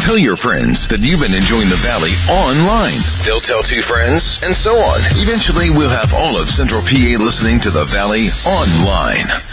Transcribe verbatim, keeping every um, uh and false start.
Tell your friends that you've been enjoying the Valley online. They'll tell two friends, and so on. Eventually, we'll have all of Central P A listening to the Valley online.